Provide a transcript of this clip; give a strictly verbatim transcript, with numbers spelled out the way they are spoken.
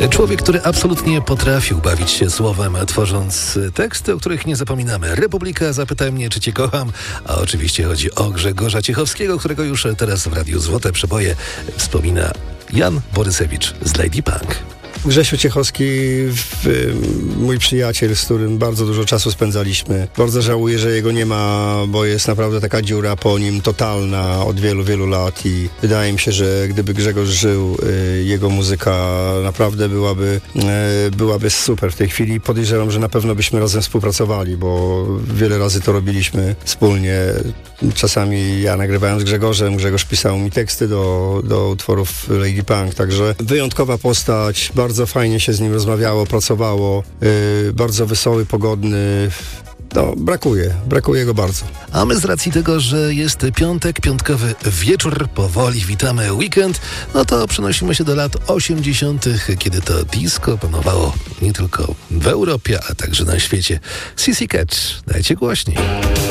Człowiek, który absolutnie potrafił bawić się słowem, tworząc teksty, o których nie zapominamy. Republika, zapytaj mnie, czy cię kocham. A oczywiście chodzi o Grzegorza Ciechowskiego, którego już teraz w Radiu Złote Przeboje wspomina Jan Borysewicz z Lady Punk. Grzesiu Ciechowski, mój przyjaciel, z którym bardzo dużo czasu spędzaliśmy. Bardzo żałuję, że jego nie ma, bo jest naprawdę taka dziura po nim totalna od wielu, wielu lat i wydaje mi się, że gdyby Grzegorz żył, jego muzyka naprawdę byłaby, byłaby super w tej chwili. Podejrzewam, że na pewno byśmy razem współpracowali, bo wiele razy to robiliśmy wspólnie. Czasami ja nagrywałem z Grzegorzem, Grzegorz pisał mi teksty do, do utworów Lady Punk, także wyjątkowa postać, bardzo fajnie się z nim rozmawiało, pracowało, yy, bardzo wesoły, pogodny. No, brakuje, brakuje go bardzo. A my z racji tego, że jest piątek, piątkowy wieczór, powoli witamy weekend, no to przenosimy się do lat osiemdziesiątych, kiedy to disco panowało nie tylko w Europie, ale także na świecie. C C Catch, dajcie głośniej.